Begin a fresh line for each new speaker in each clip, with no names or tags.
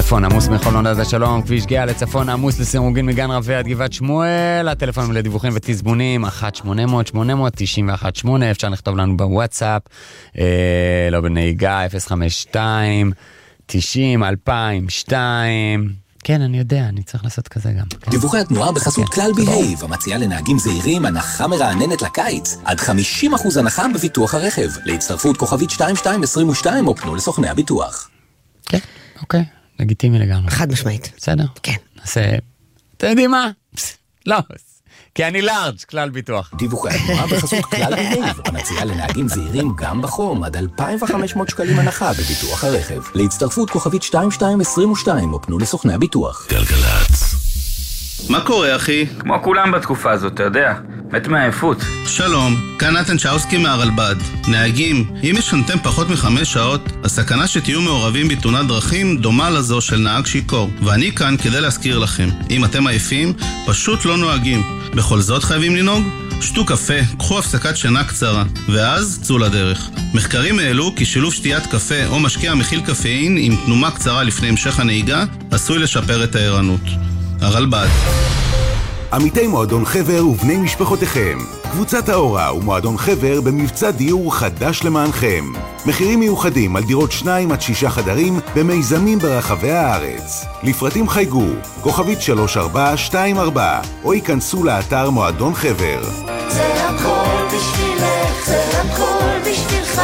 צפון עמוס מחולון עד השלום, כביש גאה לצפון עמוס לסירוגין מגן רבי עד גבעת שמואל, הטלפונים לדיווחים ותזמונים 1-800-891-8, אפשר לכתוב לנו בוואטסאפ, לא בנהיגה 052-90-2002, כן, אני יודע, אני צריך לעשות כזה גם.
דיווחי התנועה בחסות כלל בהייב, המציעה לנהגים זהירים הנחה מרעננת לקיץ, עד 50% הנחה בביטוח הרכב. להצטרפות כוכבית 2222 או פנו לסוכני הביטוח.
כן, אוקיי, לגיטימי לגמרי.
חד משמעית.
בסדר?
כן.
נעשה, אתה יודעים מה? לא, כי אני לארג' כלל ביטוח.
דיווחי התנועה בחסות כלל בהייב, המציעה לנהגים זהירים גם בחום, עד 2,500 שקלים הנחה בביטוח הרכב. להצטרפות כוכבית 2222 או פנו לסוכני הביטוח.
גלגלצ.
מה קורה, אחי?
כמו כולם בתקופה הזאת, אתה יודע, מת מהעייפות.
שלום, כאן נתן צ'אוסקי מהרלב"ד. נהגים, אם ישנתם פחות מ5 שעות, הסכנה שתהיו מעורבים בתאונת דרכים דומה לזו של נהג שיכור. ואני כאן כדי להזכיר לכם, אם אתם עייפים, פשוט לא נוהגים. בכל זאת חייבים לנהוג? שתו קפה, קחו הפסקת שינה קצרה, ואז צאו לדרך. מחקרים העלו כי שילוב שתיית קפה או משקה מכיל קפאין עם תנומה קצרה לפני המשך הנהיגה, עשוי לשפר את הערנות. הרלב"ד.
עמיתי מועדון חבר ובני משפחותיכם, קבוצת האורה ומועדון חבר במבצע דיור חדש למענכם. מחירים מיוחדים על דירות 2-6 חדרים במיזמים ברחבי הארץ. לפרטים חייגו, כוכבית 3424, או ייכנסו לאתר מועדון חבר.
זה הכל בשבילך, זה הכל בשבילך,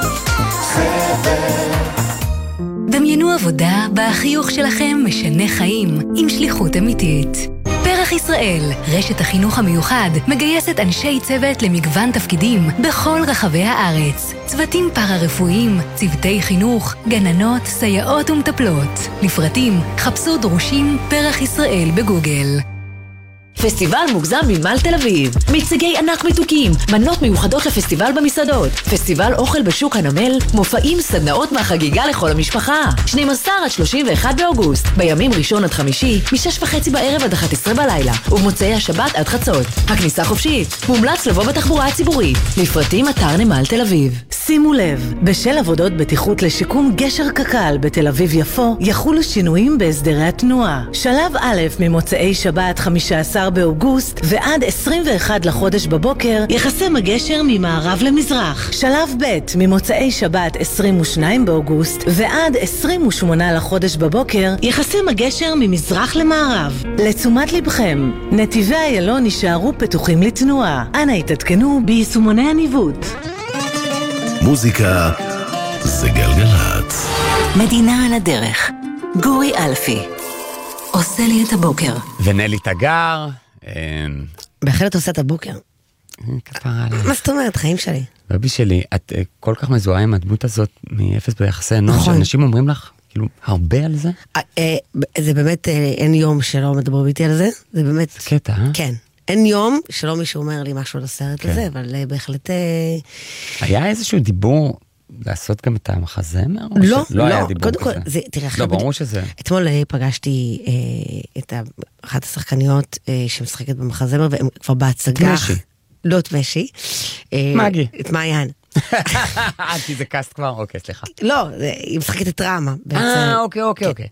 חבר.
דמיינו עבודה בה החיוך שלכם משנה חיים עם שליחות אמיתית. פרח ישראל, רשת החינוך המיוחד, מגייסת אנשי צוות למגוון תפקידים בכל רחבי הארץ. צוותים פארה-רפואיים, צוותי חינוך, גננות, סייעות ומטפלות. לפרטים, חפשו דרושים פרח ישראל בגוגל.
פסטיבל מוגזם ממל תל אביב. מיצגי ענק מתוקים, מנות מיוחדות לפסטיבל במסעדות, פסטיבל אוכל בשוק הנמל, מופעים, סדנאות מהחגיגה לכל המשפחה. 12-31 באוגוסט, בימים ראשון עד חמישי, מ6:30 בערב עד 11 בלילה, ובמוצאי השבת עד חצות. הכניסה חופשית, מומלץ לבוא בתחבורה הציבורית. לפרטים אתר נמל תל אביב.
שימו לב, בשל עבודות בטיחות לשיקום גשר קק"ל בתל אביב יפו, יחולו שינויים בהסדרי התנועה. שלב א' ממוצאי שבת 15 באוגוסט ועד 21 לחודש בבוקר יחסם הגשר ממערב למזרח. שלב ב' ממוצאי שבת 22 באוגוסט ועד 28 לחודש בבוקר יחסם הגשר ממזרח למערב. לתשומת לבכם, נתיבי איילון יישארו פתוחים לתנועה. אנא התעדכנו ביישומוני הניווט.
מוזיקה זה גלגלצ.
מדינה על הדרך. גורי אלפי. עושה לי את הבוקר.
ונלי תגר.
בהחלט עושה את הבוקר.
כפרה עליי.
מה זאת אומרת, חיים שלי?
בבי שלי, את כל כך מזוהה עם הדמות הזאת מאפס ביחסי אנוש, שאנשים אומרים לך, כאילו, הרבה על זה?
זה באמת, אין יום שלא מדבר איתי על זה, זה באמת...
זה קטע, אה?
כן. אין יום שלא מישהו אומר לי משהו על הסרט הזה, אבל בהחלט...
היה איזשהו דיבור לעשות גם את המחזמר?
לא,
לא,
קודם כל, תראה,
לא, ברור שזה...
אתמול פגשתי את אחת השחקניות שמשחקת במחזמר, והם כבר בהצגה...
תמשי.
לא תמשי.
מגי.
את מעיין.
כי זה קאסט כבר? אוקיי, סליחה.
לא, היא משחקת את רמה.
אוקיי.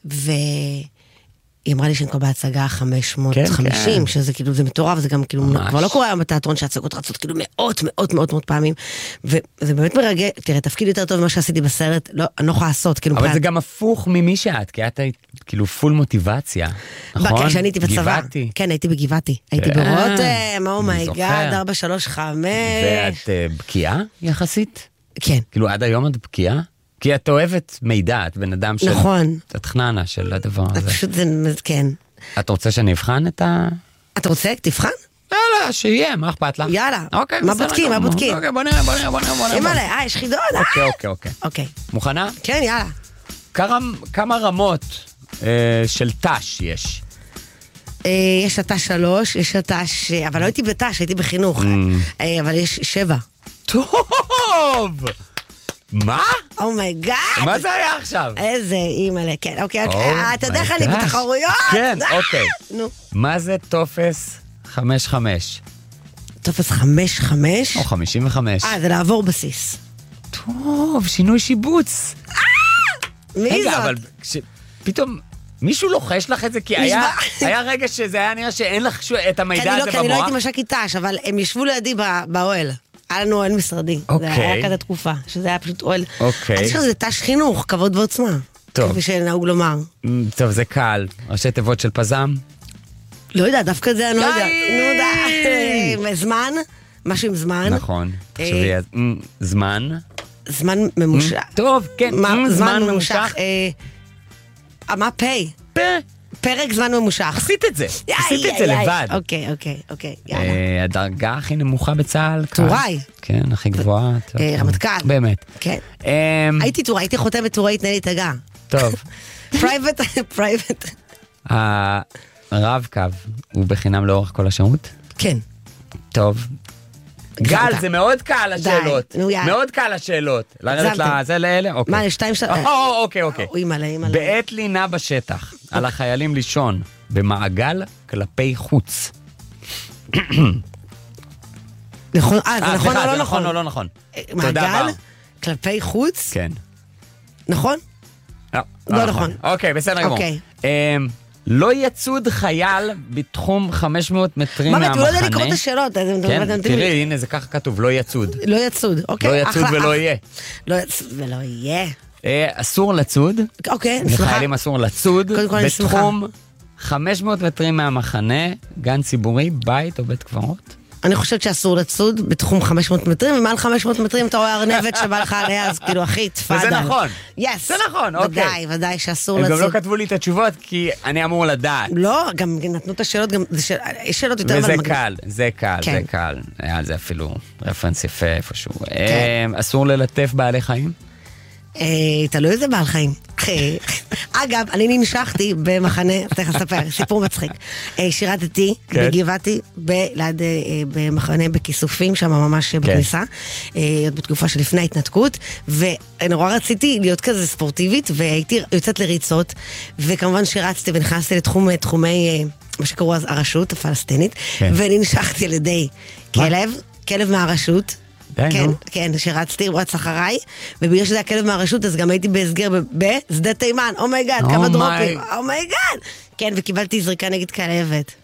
היא אמרה לי שאני כבר בהצגה 550, שזה כאילו, זה מטורף, זה גם כאילו, כבר לא קורה היום בתיאטרון שהצגות רצות כאילו מאות פעמים, וזה באמת מרגע, תראה, תפקיד יותר טוב ממה שעשיתי בסרט, אני לא יכולה לעשות, כאילו...
אבל זה גם הפוך ממי שאת, כי את היית כאילו פול מוטיבציה, נכון?
כשאני הייתי בצבא.
גבעתי.
כן, הייתי בגבעתי. הייתי ברותם, אומייגאד, 435.
ואת בקיאה יחסית?
כן.
כאילו עד היום את בקיאה? כי את אוהבת מידע, את בן אדם של...
נכון.
את חננה של הדבר הזה.
פשוט זה, כן.
את רוצה שאני אבחן את ה...
אתה רוצה? תבחן?
יאללה, שיהיה, מה אכפת לך?
יאללה.
אוקיי,
מה בודקים?
אוקיי, בוא נראה.
אימא'לה, יש חידון.
אוקיי. מוכנה?
כן, יאללה.
כמה רמות של תש יש?
יש התש 3, יש התש... אבל לא הייתי בתש, הייתי בחינוך. אבל יש 7.
טוב! מה?
אומייגאד.
מה זה היה עכשיו?
איזה אימא'לה, כן, אוקיי. אתה יודע איך אני בתחרויות?
כן, אוקיי.
נו.
מה זה טופס 55?
טופס 55?
או 55.
זה לעבור בסיס.
טוב, שינוי שיבוץ.
מי זאת?
אבל פתאום מישהו לוחש לך את זה, כי היה רגע שזה היה נראה שאין לך את המידע הזה במוח.
כי אני לא הייתי מש"קית ת"ש, אבל הם ישבו לידי באוהל. היה לנו אוהל משרדי. זה היה כזה תקופה, שזה היה פשוט אוהל. אני חושב שזה ת"ש חינוך, כבוד ועוצמה.
טוב.
כפי שנהוג לומר.
טוב, זה קל. ראשי תיבות של פזם?
לא יודע, דווקא זה אני לא יודע. נו דה. זמן? משהו עם זמן.
נכון. זמן?
זמן ממושך.
טוב, כן.
זמן ממושך. מה פי? פרק זמן ממושך.
עשית את זה. עשית את זה לבד.
אוקיי.
הדרגה הכי נמוכה בצה"ל.
טוראי.
כן, הכי גבוהה.
רמטכ"ל.
באמת.
כן. הייתי טוראי, הייתי חותמת טוראי תנאי תגע.
טוב.
פרייבט.
הרב-קו הוא בחינם לאורך כל השירות?
כן.
טוב. גל, זה מאוד קל השאלות. מאוד קל השאלות. לרדת לזה לאלה?
מה, לשתיים שלוש?
אוקיי. בעת לינה בשטח, על החיילים לישון, במעגל כלפי חוץ.
נכון, זה נכון או לא נכון?
נכון או לא נכון.
מעגל כלפי חוץ?
כן.
נכון? לא נכון.
אוקיי, בסדר גמור. לא יצוד חייל בתחום 500 מטרים מהמחנה.
הוא לא יודע לקרוא את השאלות.
כן, תראי, הנה זה ככה כתוב, לא יצוד.
לא יצוד, אוקיי.
לא יצוד ולא יהיה.
לא יצוד ולא יהיה.
אסור לצוד.
אוקיי, אני שמחה.
לחיילים אסור לצוד בתחום 500 מטרים מהמחנה, גן ציבורי, בית או בית קברות.
אני חושבת שאסור לצוד בתחום 500 מטרים, ומעל 500 מטרים אתה רואה ארנבת שבא לך עליה, אז כאילו אחי, תפאדל.
וזה נכון.
יס.
זה נכון, אוקיי.
ודאי שאסור לצוד.
הם גם לא כתבו לי את התשובות, כי אני אמור לדעת.
לא, גם נתנו את השאלות, גם יש שאלות יותר...
וזה קל, זה קל. היה זה אפילו רפרנס יפה איפשהו. אסור ללטף בעלי חיים?
תלוי איזה בעל חיים. אגב, אני ננשכתי במחנה, צריך לספר, סיפור מצחיק. שירתתי בגבעתי, במחנה בכיסופים, שם ממש בכניסה, עוד בתקופה שלפני ההתנתקות, ונורא רציתי להיות כזה ספורטיבית, והייתי יוצאת לריצות, וכמובן שרצתי ונכנסתי לתחומי, מה שקראו אז הרשות הפלסטינית, וננשכתי על ידי כלב מהרשות, כן, שרצתי, הוא רץ אחריי, ובגלל שזה הכלב מהרשות, אז גם הייתי בהסגר בשדה תימן, אומייגאד, כמה דרופים, אומייגאד, כן, וקיבלתי זריקה נגד כלבת.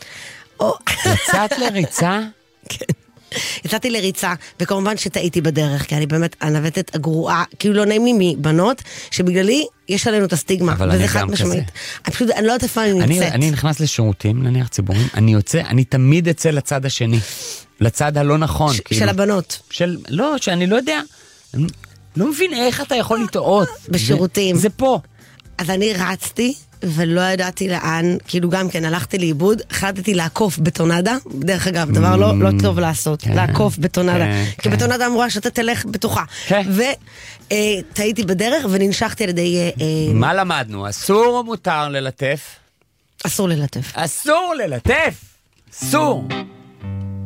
יצאת לריצה?
כן, יצאתי לריצה, וכמובן שטעיתי בדרך, כי אני באמת הנווטת הגרועה, כאילו לא נעים לי מבנות, שבגללי יש עלינו את הסטיגמה, וזה חד משמעית. אני לא יודעת איפה אני נמצאת.
אני נכנס לשירותים, נניח ציבורים, אני יוצא, אני תמיד אצא לצד השני. לצד הלא נכון.
של הבנות.
לא, שאני לא יודע, לא מבין איך אתה יכול לטעות.
בשירותים.
זה פה.
אז אני רצתי, ולא ידעתי לאן, כאילו גם כן הלכתי לאיבוד, החלטתי לעקוף בטונדה, דרך אגב, דבר לא טוב לעשות, לעקוף בטונדה, כי בטונדה אמורה שאתה תלך בתוכה. ותהייתי בדרך וננשכתי על ידי...
מה למדנו? אסור או מותר ללטף?
אסור ללטף.
אסור ללטף! אסור!